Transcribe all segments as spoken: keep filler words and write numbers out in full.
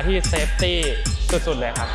ที่เซฟตี้สุดๆเลยครับ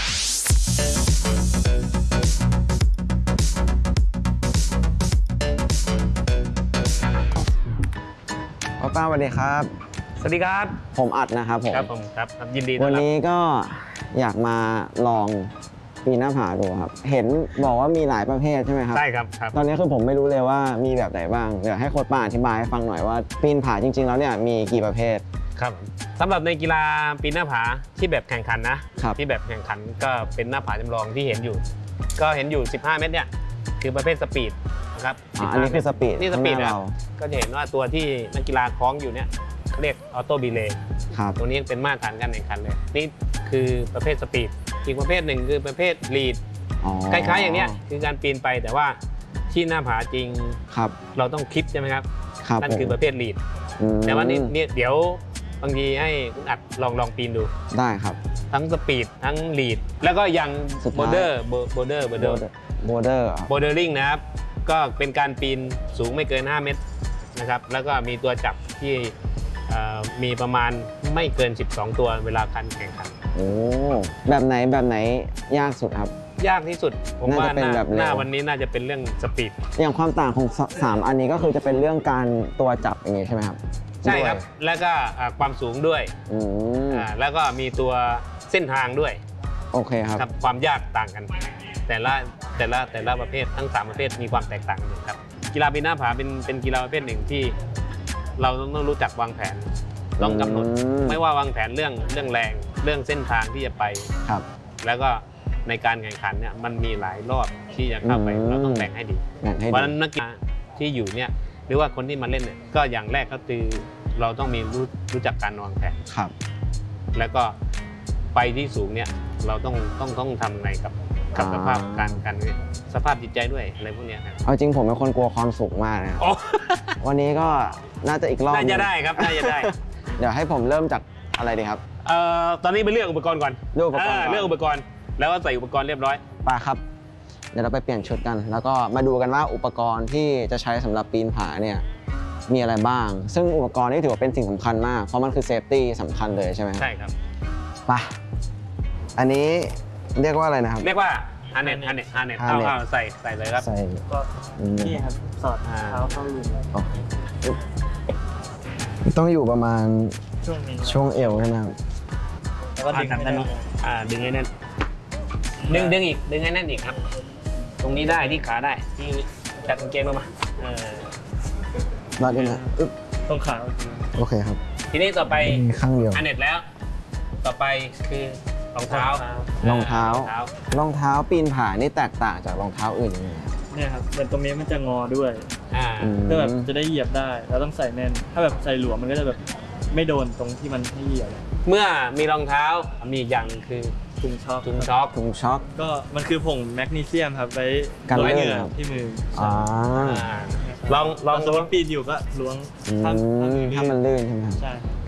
ป้าป้าสวัสดีครับสวัสดีครับผมอัดนะครับผมครับผมครับยินดีวันนี้ก็อยากมาลองปีนหน้าผาดูครับเห็นบอกว่ามีหลายประเภทใช่ไหมครับใช่ครับครับตอนนี้คือผมไม่รู้เลยว่ามีแบบไหนบ้างเดี๋ยวให้โค้ชป้าอธิบายให้ฟังหน่อยว่าปีนผาจริงๆแล้วเนี่ยมีกี่ประเภทครับสำหรับในกีฬาปีนหน้าผาที่แบบแข่งขันนะที่แบบแข่งขันก็เป็นหน้าผาจำลองที่เห็นอยู่ก็เห็นอยู่สิบห้าเมตรเนี่ยคือประเภทสปีดนะครับอันนี้คือสปีดนี่สปีดเราก็จะเห็นว่าตัวที่นักกีฬาคล้องอยู่เนี่ยเขาเรียกออโต้บีเลย์ตัวนี้เป็นมาตรฐานการแข่งขันเลยนี่คือประเภทสปีดอีกประเภทหนึ่งคือประเภทลีดคล้ายๆอย่างเนี้ยคือการปีนไปแต่ว่าที่หน้าผาจริงเราต้องคลิปใช่ไหมครับนั่นคือประเภทลีดแต่ว่านี่เดี๋ยวบางทีให้คุณอัดลองลองปีนดูได้ครับทั้งสปีดทั้งลีดแล้วก็ยังโบเดอร์โบเดอร์โบเดอร์โบเดอร์โบเดอร์ลิงนะครับก็เป็นการปีนสูงไม่เกินห้าเมตรนะครับแล้วก็มีตัวจับที่มีประมาณไม่เกินสิบสองตัวเวลาการแข่งขันโอ้แบบไหนแบบไหนยากสุดครับยากที่สุดผมว่าหน้าวันนี้น่าจะเป็นเรื่องสปีดอย่างความต่างของสามอันนี้ก็คือจะเป็นเรื่องการตัวจับอย่างนี้ใช่ไหมครับใช่ครับแล้วก็ความสูงด้วยแล้วก็มีตัวเส้นทางด้วยโอเคครับความยากต่างกันแต่ละแต่ละแต่ละประเภททั้งสามประเภทมีความแตกต่างกันครับกีฬาปีนหน้าผาเป็นเป็นกีฬาประเภทหนึ่งที่เราต้องรู้จักวางแผนต้องกำหนดไม่ว่าวางแผนเรื่องเรื่องแรงเรื่องเส้นทางที่จะไปครับแล้วก็ในการแข่งขันเนี่ยมันมีหลายรอบที่จะเข้าไปเราต้องแบ่งให้ดีเพราะฉะนั้นนักกีฬาที่อยู่เนี่ยหรือว่าคนที่มาเล่นเนี่ยก็อย่างแรกก็คือเราต้องมีรู้รู้จักการวางแผนครับแล้วก็ไปที่สูงเนี่ยเราต้องต้องต้องทำไงกับกับสภาพการการสภาพจิตใจด้วยอะไรพวกนี้ครับเอาจริงผมเป็นคนกลัวความสูงมากนะวันนี้ก็น่าจะอีกรอบน่าจะได้ครับน่าจะได้เดี๋ยวให้ผมเริ่มจากอะไรดีครับเอ่อตอนนี้ไปเลือกอุปกรณ์ก่อนเลือกอุปกรณ์เลือกอุปกรณ์แล้วก็ใส่อุปกรณ์เรียบร้อยไปครับเดี๋ยวเราไปเปลี่ยนชุดกันแล้วก็มาดูกันว่าอุปกรณ์ที่จะใช้สำหรับปีนผาเนี่ยมีอะไรบ้างซึ่งอุปกรณ์นี่ถือว่าเป็นสิ่งสำคัญมากเพราะมันคือเซฟตี้สำคัญเลยใช่ไหมใช่ครับไปอันนี้เรียกว่าอะไรนะครับเรียกว่าฮาร์เน็ตฮาร์เน็ตฮาร์เน็ตเข้าใส่ใส่เลยครับใส่ก็นี่ครับสอดเท้าเข้ารูเลยต้องอยู่ประมาณช่วงนี้ช่วงเอวใช่ไหมครับแล้วก็ดึงให้แน่นอ่าดึงให้แน่นดึงดึงอีกดึงให้แน่นอีกครับตรงนี้ได้ที่ขาได้ที่จัดกางเกงลงมาเออรัดด้วยนะตรงขาโอเคครับทีนี้ต่อไปข้างเดียวฮาร์เน็ตแล้วต่อไปคือรองเท้ารองเท้ารองเท้าปีนผานี่แตกต่างจากรองเท้าอื่นยังไงเนี่ยครับเป็นตรงนี้มันจะงอด้วยเพื่อแบบจะได้เหยียบได้เราต้องใส่แน่นถ้าแบบใส่หลวมมันก็จะแบบไม่โดนตรงที่มันให้เหยียบเมื่อมีรองเท้ามีอีกอย่างคือถุงช็อคถุงช็อคถุงช็อคก็มันคือผงแมกนีเซียมครับไว้กันเหงื่อที่มืออ๋อลองลองสมมติปีนอยู่ก็ล้วงถ้ามันลื่นใช่ไหมใช่